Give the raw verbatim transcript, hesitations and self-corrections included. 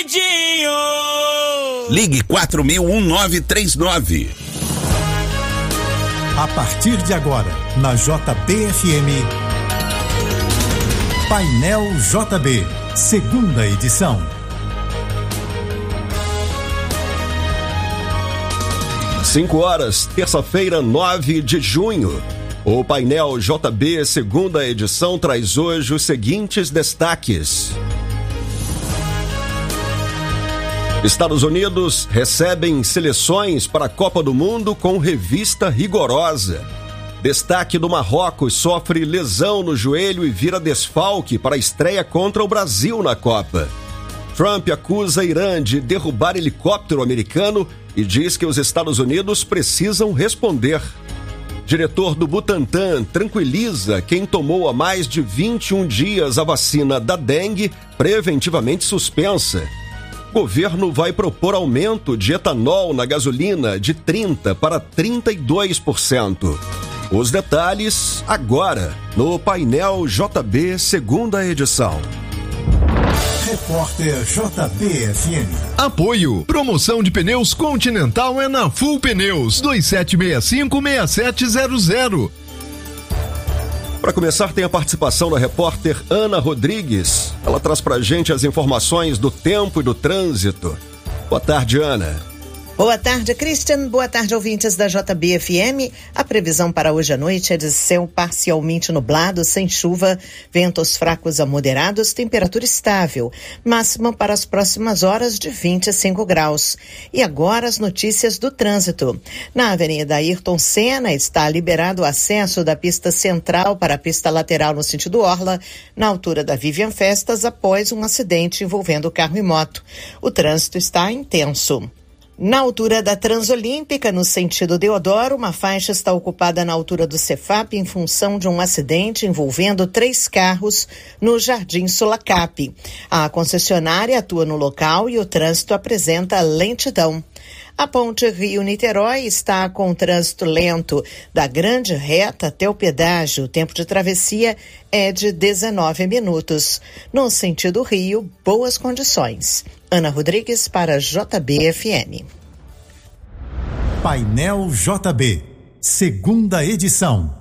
Ligue quatro mil nove três nove. A partir de agora, na J B F M, Painel J B, segunda edição. cinco horas, terça-feira, nove de junho. O Painel J B, segunda edição, traz hoje os seguintes destaques. Estados Unidos recebem seleções para a Copa do Mundo com revista rigorosa. Destaque do Marrocos sofre lesão no joelho e vira desfalque para a estreia contra o Brasil na Copa. Trump acusa Irã de derrubar helicóptero americano e diz que os Estados Unidos precisam responder. Diretor do Butantan tranquiliza quem tomou há mais de vinte e um dias a vacina da dengue preventivamente suspensa. Governo vai propor aumento de etanol na gasolina de trinta por cento para trinta e dois por cento. Os detalhes agora no Painel J B, segunda edição. Repórter J B F M. Apoio. Promoção de pneus Continental é na Full Pneus. dois sete seis cinco, seis sete zero zero. Para começar, tem a participação da repórter Ana Rodrigues. Ela traz pra gente as informações do tempo e do trânsito. Boa tarde, Ana. Boa tarde, Christian. Boa tarde, ouvintes da J B F M. A previsão para hoje à noite é de céu parcialmente nublado, sem chuva, ventos fracos a moderados, temperatura estável. Máxima para as próximas horas de vinte e cinco graus. E agora as notícias do trânsito. Na Avenida Ayrton Senna está liberado o acesso da pista central para a pista lateral no sentido Orla, na altura da Vivian Festas, após um acidente envolvendo carro e moto. O trânsito está intenso. Na altura da Transolímpica, no sentido Deodoro, uma faixa está ocupada na altura do Cefap em função de um acidente envolvendo três carros no Jardim Sulacap. A concessionária atua no local e o trânsito apresenta lentidão. A ponte Rio-Niterói está com trânsito lento da Grande Reta até o pedágio. O tempo de travessia é de dezenove minutos. No sentido Rio, boas condições. Ana Rodrigues para J B F M. Painel J B, segunda edição.